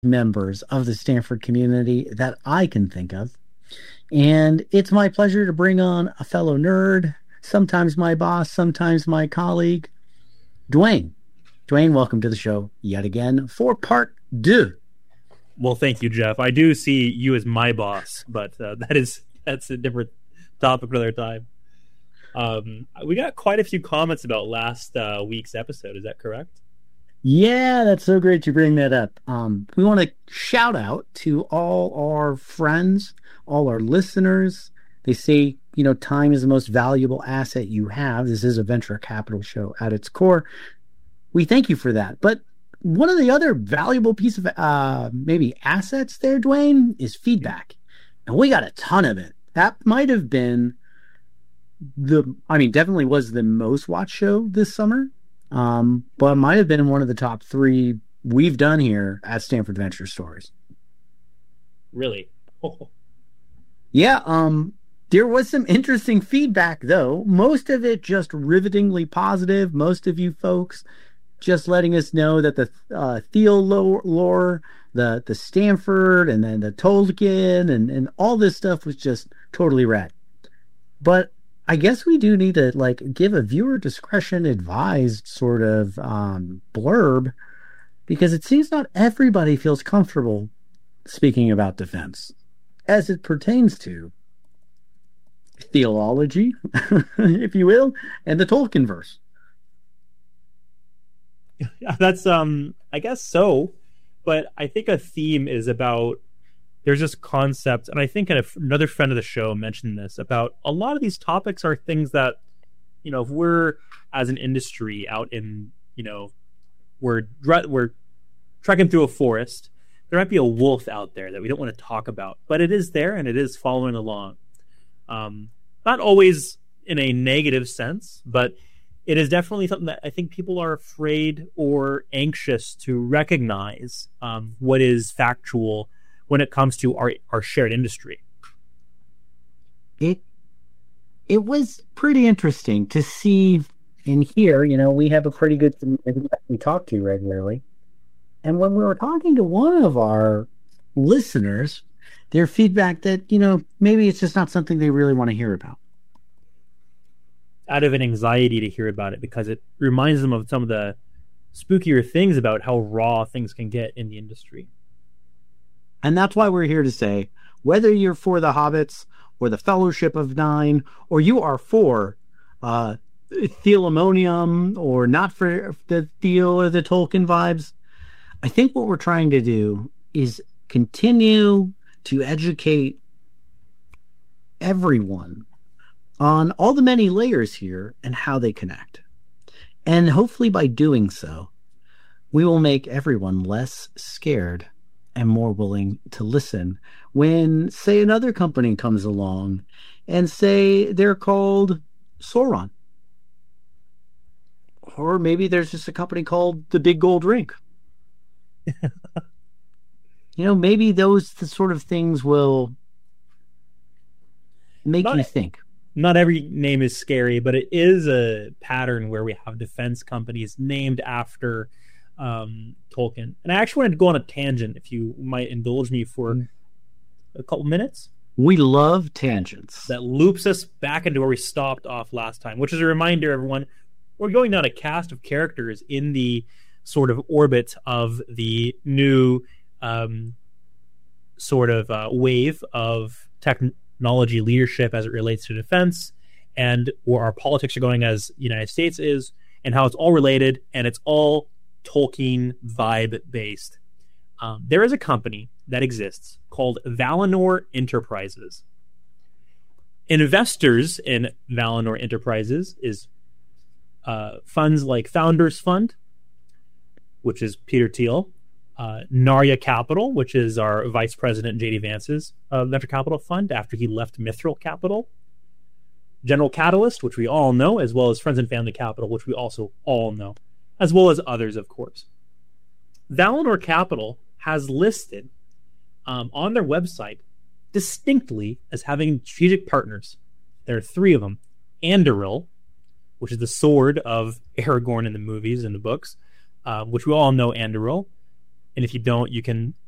members of the Stanford community that I can think of. And it's my pleasure to bring on a fellow nerd, sometimes my boss, sometimes my colleague, Dwayne. Dwayne, welcome to the show yet again for part 2. Well, thank you, Jeff. I do see you as my boss, but that's a different topic for another time. We got quite a few comments about last week's episode. Is that correct? Yeah, that's so great you bring that up. We want to shout out to all our friends, all our listeners. They say, time is the most valuable asset you have. This is a venture capital show at its core. We thank you for that. But one of the other valuable piece of maybe assets there, Dwayne, is feedback. And we got a ton of it. That might have been definitely was the most watched show this summer. But it might have been one of the top 3 we've done here at Stanford Venture Stories. Really? Yeah. There was some interesting feedback, though. Most of it just rivetingly positive. Most of you folks just letting us know that the Thiel lore, the Stanford, and then the Tolkien, and all this stuff was just totally rad. But I guess we do need to give a viewer discretion advised sort of blurb, because it seems not everybody feels comfortable speaking about defense as it pertains to theology, if you will, and the Tolkien verse. That's I guess so, but I think a theme is about there's this concept, and I think another friend of the show mentioned this, about a lot of these topics are things that, if we're as an industry out in, we're trekking through a forest, there might be a wolf out there that we don't want to talk about, but it is there and it is following along. Not always in a negative sense, but it is definitely something that I think people are afraid or anxious to recognize what is factual when it comes to our shared industry. It was pretty interesting to see and hear. We have a pretty good community that we talk to regularly. And when we were talking to one of our listeners, their feedback that, maybe it's just not something they really want to hear about. Out of an anxiety to hear about it, because it reminds them of some of the spookier things about how raw things can get in the industry. And that's why we're here to say, whether you're for the Hobbits or the Fellowship of Nine, or you are for Thelemonium or not for the Thiel or the Tolkien vibes, I think what we're trying to do is continue to educate everyone on all the many layers here and how they connect. And hopefully by doing so, we will make everyone less scared and more willing to listen when, say, another company comes along and say they're called Sauron. Or maybe there's just a company called the Big Gold Ring. Maybe the sort of things will make you think. Not every name is scary, but it is a pattern where we have defense companies named after Tolkien. And I actually wanted to go on a tangent, if you might indulge me for a couple minutes. We love tangents. That loops us back into where we stopped off last time, which is a reminder, everyone, we're going down a cast of characters in the sort of orbit of the new wave of technology leadership as it relates to defense, and where our politics are going as the United States is, and how it's all related, and it's all Tolkien vibe based. There is a company that exists called Valinor Enterprises. Investors in Valinor Enterprises is funds like Founders Fund, which is Peter Thiel, Narya Capital, which is our Vice President J.D. Vance's venture capital fund after he left Mithril Capital, General Catalyst, which we all know, as well as Friends and Family Capital, which we also all know, as well as others, of course. Valinor Capital has listed on their website distinctly as having strategic partners. There are 3 of them. Anduril, which is the sword of Aragorn in the movies and the books, which we all know Anduril. And if you don't, you can